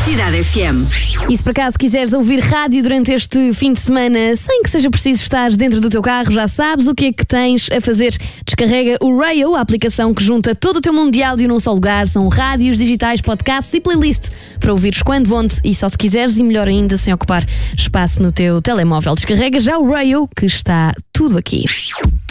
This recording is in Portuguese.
Cidade FM. E se por acaso quiseres ouvir rádio durante este fim de semana, sem que seja preciso estar dentro do teu carro, já sabes o que é que tens a fazer. Descarrega o Rayo, a aplicação que junta todo o teu mundo de áudio num só lugar. São rádios, digitais, podcasts e playlists para ouvires quando, onde e só se quiseres, e melhor ainda, sem ocupar espaço no teu telemóvel. Descarrega já o Rayo, que está tudo aqui.